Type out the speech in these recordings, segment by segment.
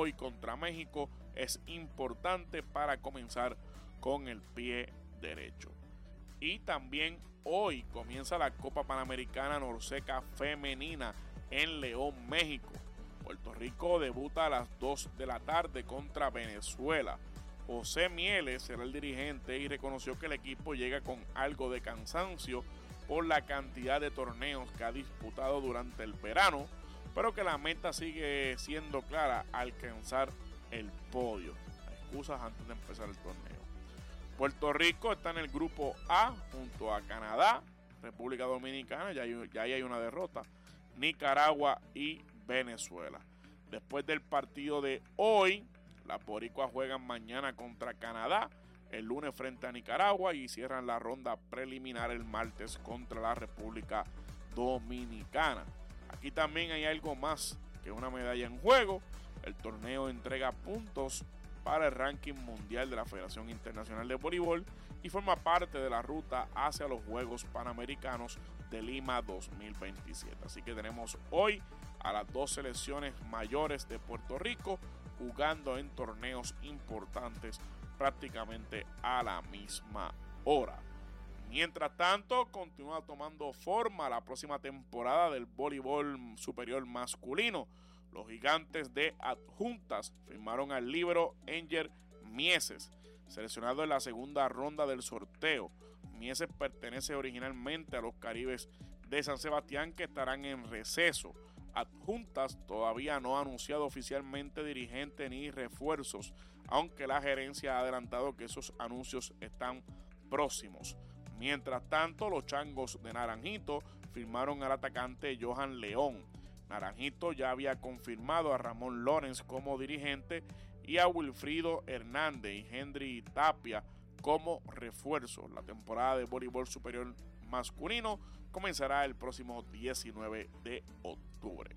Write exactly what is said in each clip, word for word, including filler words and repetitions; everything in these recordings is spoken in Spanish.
hoy contra México es importante para comenzar con el pie derecho. Y también hoy comienza la Copa Panamericana Norseca Femenina en León, México. Puerto Rico debuta a las dos de la tarde contra Venezuela. José Mieles será el dirigente y reconoció que el equipo llega con algo de cansancio por la cantidad de torneos que ha disputado durante el verano, pero que la meta sigue siendo clara: alcanzar el podio. Excusas antes de empezar el torneo. Puerto Rico está en el grupo A junto a Canadá, República Dominicana, ya hay, ya hay una derrota, Nicaragua y Venezuela. Después del partido de hoy, las boricuas juegan mañana contra Canadá, el lunes frente a Nicaragua y cierran la ronda preliminar el martes contra la República Dominicana. Aquí también hay algo más que una medalla en juego. El torneo entrega puntos para el ranking mundial de la Federación Internacional de Voleibol y forma parte de la ruta hacia los Juegos Panamericanos de Lima dos mil veintisiete. Así que tenemos hoy a las dos selecciones mayores de Puerto Rico jugando en torneos importantes prácticamente a la misma hora. Mientras tanto, continúa tomando forma la próxima temporada del voleibol superior masculino. Los Gigantes de Adjuntas firmaron al líbero Enger Mieses, seleccionado en la segunda ronda del sorteo. Mieses pertenece originalmente a los Caribes de San Sebastián, que estarán en receso. Adjuntas todavía no ha anunciado oficialmente dirigente ni refuerzos, aunque la gerencia ha adelantado que esos anuncios están próximos. Mientras tanto, los Changos de Naranjito firmaron al atacante Johan León. Naranjito ya había confirmado a Ramón Lorenz como dirigente y a Wilfrido Hernández y Henry Tapia como refuerzo. La temporada de voleibol superior masculino comenzará el próximo diecinueve de octubre.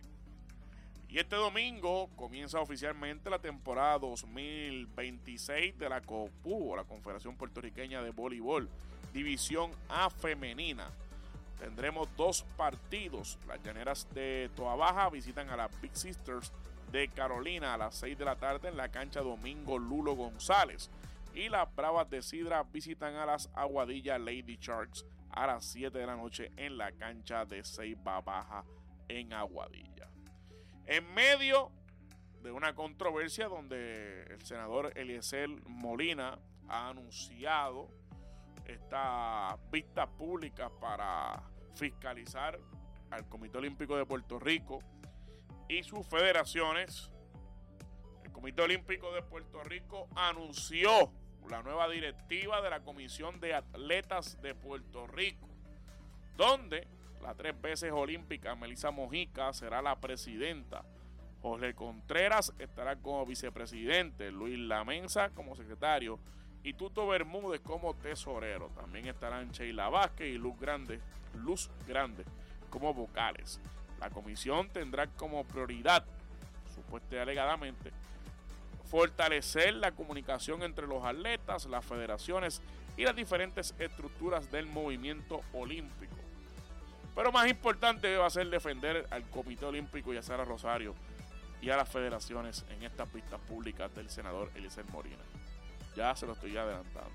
Y este domingo comienza oficialmente la temporada dos mil veintiséis de la COPU, la Confederación Puertorriqueña de Voleibol, División A Femenina. Tendremos dos partidos. Las Llaneras de Toa Baja visitan a las Big Sisters de Carolina a las seis de la tarde en la cancha Domingo Lulo González. Y las Bravas de Sidra visitan a las Aguadilla Lady Sharks a las siete de la noche en la cancha de Ceiba Baja en Aguadilla. En medio de una controversia donde el senador Eliezer Molina ha anunciado esta vista pública para fiscalizar al Comité Olímpico de Puerto Rico y sus federaciones. El Comité Olímpico de Puerto Rico anunció la nueva directiva de la Comisión de Atletas de Puerto Rico, donde la tres veces olímpica Melissa Mojica será la presidenta, Jorge Contreras estará como vicepresidente, Luis Lamensa como secretario y Tuto Bermúdez como tesorero. También estarán Sheila Vázquez y Luz Grande, Luz Grande como vocales. La comisión tendrá como prioridad, supuestamente y alegadamente, fortalecer la comunicación entre los atletas, las federaciones y las diferentes estructuras del movimiento olímpico. Pero más importante va a ser defender al Comité Olímpico y a Sara Rosario y a las federaciones en estas vistas públicas del senador Eliezer Molina. Ya se lo estoy adelantando.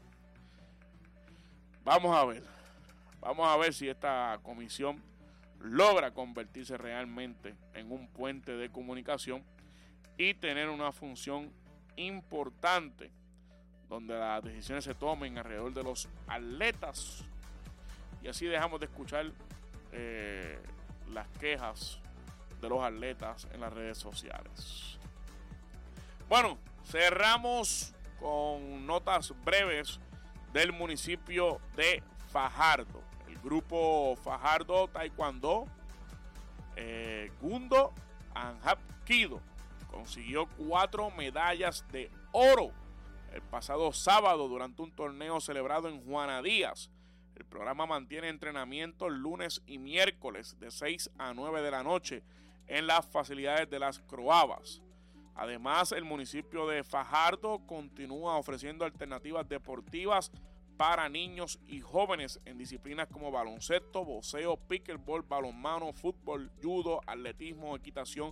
Vamos a ver. Vamos a ver si esta comisión logra convertirse realmente en un puente de comunicación y tener una función importante donde las decisiones se tomen alrededor de los atletas y así dejamos de escuchar eh, las quejas de los atletas en las redes sociales. Bueno, cerramos con notas breves del municipio de Fajardo. El grupo Fajardo Taekwondo eh, Gundo Anhapkido consiguió cuatro medallas de oro el pasado sábado durante un torneo celebrado en Juana Díaz. El programa mantiene entrenamientos lunes y miércoles de seis a nueve de la noche en las facilidades de las Croabas. Además, el municipio de Fajardo continúa ofreciendo alternativas deportivas para niños y jóvenes en disciplinas como baloncesto, boxeo, pickleball, balonmano, fútbol, judo, atletismo, equitación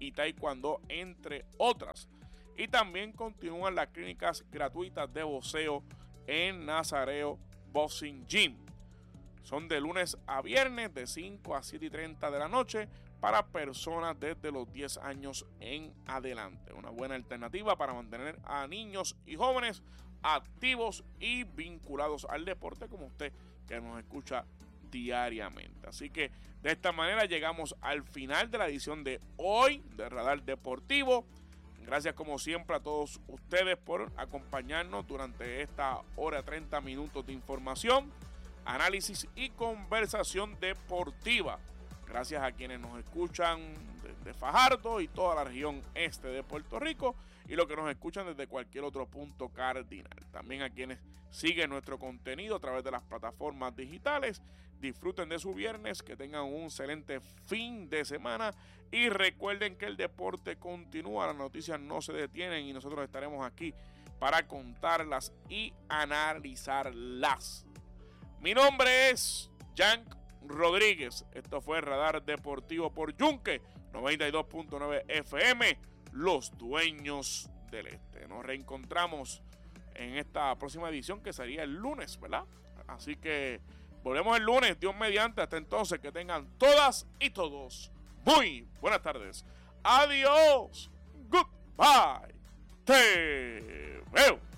y taekwondo, entre otras. Y también continúan las clínicas gratuitas de boxeo en Nazareo Boxing Gym. Son de lunes a viernes de cinco a siete y treinta de la noche para personas desde los diez años en adelante. Una buena alternativa para mantener a niños y jóvenes activos y vinculados al deporte, como usted que nos escucha diariamente. Así que de esta manera llegamos al final de la edición de hoy de Radar Deportivo. Gracias como siempre a todos ustedes por acompañarnos durante esta hora treinta minutos de información, análisis y conversación deportiva. Gracias a quienes nos escuchan desde Fajardo y toda la región este de Puerto Rico y los que nos escuchan desde cualquier otro punto cardinal. También a quienes siguen nuestro contenido a través de las plataformas digitales. Disfruten de su viernes, que tengan un excelente fin de semana y recuerden que el deporte continúa, las noticias no se detienen y nosotros estaremos aquí para contarlas y analizarlas. Mi nombre es Yank Rodríguez. Esto fue Radar Deportivo por Yunque noventa y dos punto nueve F M, los dueños del este. Nos reencontramos en esta próxima edición que sería el lunes, ¿verdad? Así que volvemos el lunes, Dios mediante. Hasta entonces, que tengan todas y todos muy buenas tardes. Adiós. Goodbye. Te veo.